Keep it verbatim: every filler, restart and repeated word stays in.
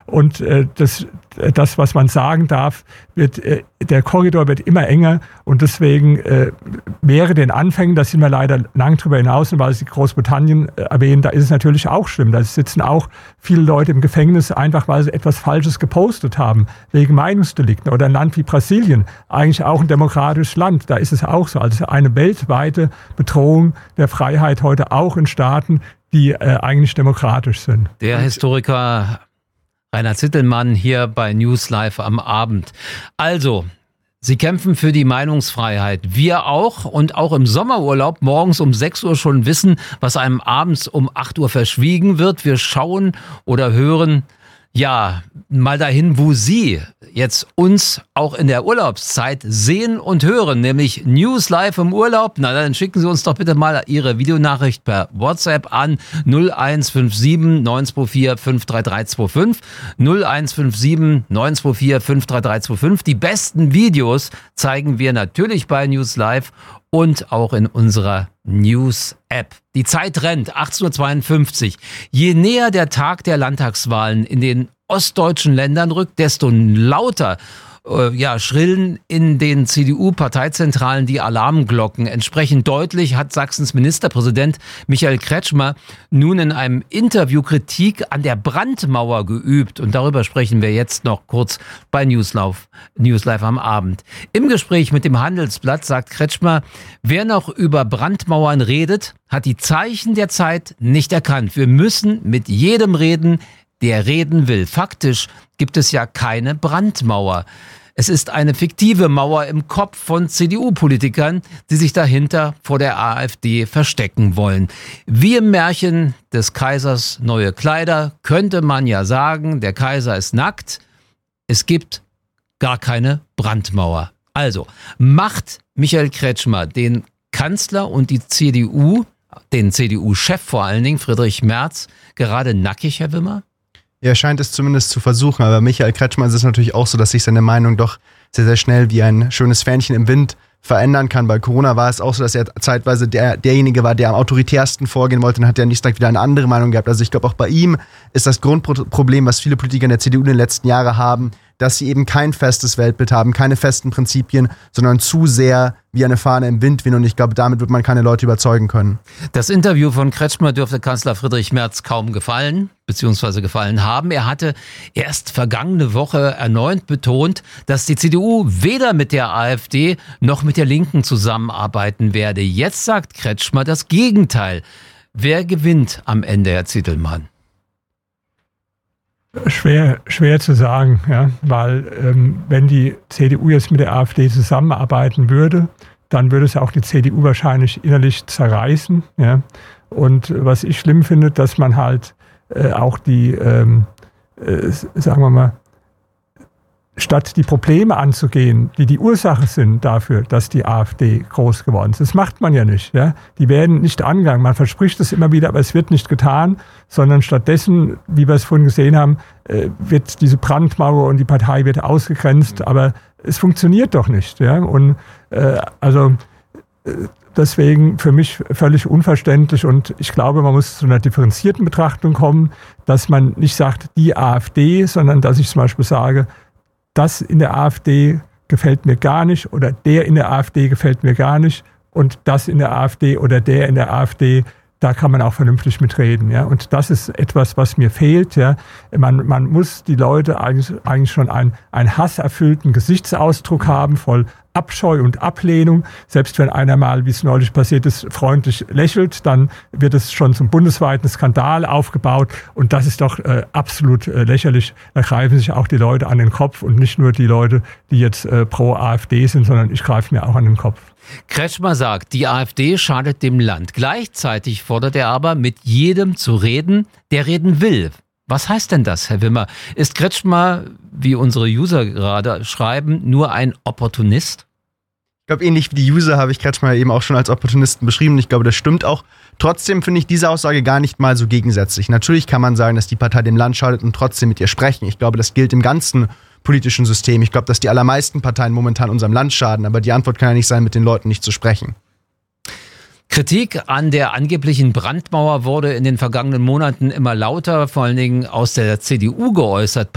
Und äh, das, das, was man sagen darf, wird, äh, der Korridor wird immer enger. Und deswegen äh, wäre den Anfängen, da sind wir leider lang drüber hinaus, und weil Sie Großbritannien äh, erwähnen, da ist es natürlich auch schlimm. Da sitzen auch viele Leute im Gefängnis, einfach weil sie etwas Falsches gepostet haben, wegen Meinungsdelikten. Oder ein Land wie Brasilien, eigentlich auch ein demokratisches Land, da ist es auch so. Also eine weltweite Bedrohung der Freiheit heute auch in Staaten, die äh, eigentlich demokratisch sind. Der Historiker Rainer Zittelmann hier bei News Live am Abend. Also, Sie kämpfen für die Meinungsfreiheit. Wir auch, und auch im Sommerurlaub morgens um sechs Uhr schon wissen, was einem abends um acht Uhr verschwiegen wird. Wir schauen oder hören ja mal dahin, wo Sie jetzt uns auch in der Urlaubszeit sehen und hören, nämlich News Live im Urlaub. Na, dann schicken Sie uns doch bitte mal Ihre Videonachricht per WhatsApp an null eins fünf sieben neun zwei vier fünf drei drei zwei fünf, null eins fünf sieben neun zwei vier fünf drei drei zwei fünf. Die besten Videos zeigen wir natürlich bei News Live und auch in unserer News-App. Die Zeit rennt, achtzehn Uhr zweiundfünfzig. Je näher der Tag der Landtagswahlen in den ostdeutschen Ländern rückt, desto lauter äh, ja, schrillen in den C D U-Parteizentralen die Alarmglocken. Entsprechend deutlich hat Sachsens Ministerpräsident Michael Kretschmer nun in einem Interview Kritik an der Brandmauer geübt. Und darüber sprechen wir jetzt noch kurz bei News Live, News Live am Abend. Im Gespräch mit dem Handelsblatt sagt Kretschmer, wer noch über Brandmauern redet, hat die Zeichen der Zeit nicht erkannt. Wir müssen mit jedem reden, der reden will. Faktisch gibt es ja keine Brandmauer. Es ist eine fiktive Mauer im Kopf von C D U-Politikern, die sich dahinter vor der AfD verstecken wollen. Wie im Märchen des Kaisers neue Kleider könnte man ja sagen, der Kaiser ist nackt. Es gibt gar keine Brandmauer. Also macht Michael Kretschmer den Kanzler und die C D U, den C D U-Chef vor allen Dingen, Friedrich Merz, gerade nackig, Herr Wimmer? Er scheint es zumindest zu versuchen, aber Michael Kretschmer ist es natürlich auch so, dass sich seine Meinung doch sehr, sehr schnell wie ein schönes Fähnchen im Wind verändern kann. Bei Corona war es auch so, dass er zeitweise der, derjenige war, der am autoritärsten vorgehen wollte, und hat ja nicht direkt wieder eine andere Meinung gehabt. Also ich glaube, auch bei ihm ist das Grundproblem, was viele Politiker in der C D U in den letzten Jahren haben, dass sie eben kein festes Weltbild haben, keine festen Prinzipien, sondern zu sehr wie eine Fahne im Wind wehen. Und ich glaube, damit wird man keine Leute überzeugen können. Das Interview von Kretschmer dürfte Kanzler Friedrich Merz kaum gefallen, beziehungsweise gefallen haben. Er hatte erst vergangene Woche erneut betont, dass die C D U weder mit der AfD noch mit der Linken zusammenarbeiten werde. Jetzt sagt Kretschmer das Gegenteil. Wer gewinnt am Ende, Herr Zittelmann? Schwer, schwer zu sagen, ja, weil ähm, wenn die C D U jetzt mit der AfD zusammenarbeiten würde, dann würde es auch die C D U wahrscheinlich innerlich zerreißen. Ja. Und was ich schlimm finde, dass man halt äh, auch die, ähm, äh, sagen wir mal, statt die Probleme anzugehen, die die Ursache sind dafür, dass die AfD groß geworden ist. Das macht man ja nicht. Ja? Die werden nicht angegangen. Man verspricht es immer wieder, aber es wird nicht getan, sondern stattdessen, wie wir es vorhin gesehen haben, wird diese Brandmauer und die Partei wird ausgegrenzt, aber es funktioniert doch nicht. Ja? Und äh, also äh, deswegen für mich völlig unverständlich, und ich glaube, man muss zu einer differenzierten Betrachtung kommen, dass man nicht sagt, die AfD, sondern dass ich zum Beispiel sage, das in der AfD gefällt mir gar nicht oder der in der AfD gefällt mir gar nicht und das in der AfD oder der in der AfD, da kann man auch vernünftig mitreden. Ja? Und das ist etwas, was mir fehlt. Ja? Man, man muss die Leute eigentlich, eigentlich schon einen, einen hasserfüllten Gesichtsausdruck haben, voll Abscheu und Ablehnung. Selbst wenn einer mal, wie es neulich passiert ist, freundlich lächelt, dann wird es schon zum bundesweiten Skandal aufgebaut. Und das ist doch äh, absolut äh, lächerlich. Da greifen sich auch die Leute an den Kopf und nicht nur die Leute, die jetzt äh, pro AfD sind, sondern ich greife mir auch an den Kopf. Kretschmer sagt, die AfD schadet dem Land. Gleichzeitig fordert er aber, mit jedem zu reden, der reden will. Was heißt denn das, Herr Wimmer? Ist Kretschmer, wie unsere User gerade schreiben, nur ein Opportunist? Ich glaube, ähnlich wie die User habe ich Kretschmer eben auch schon als Opportunisten beschrieben. Ich glaube, das stimmt auch. Trotzdem finde ich diese Aussage gar nicht mal so gegensätzlich. Natürlich kann man sagen, dass die Partei dem Land schadet und trotzdem mit ihr sprechen. Ich glaube, das gilt im ganzen politischen System. Ich glaube, dass die allermeisten Parteien momentan unserem Land schaden. Aber die Antwort kann ja nicht sein, mit den Leuten nicht zu sprechen. Kritik an der angeblichen Brandmauer wurde in den vergangenen Monaten immer lauter, vor allen Dingen aus der C D U geäußert.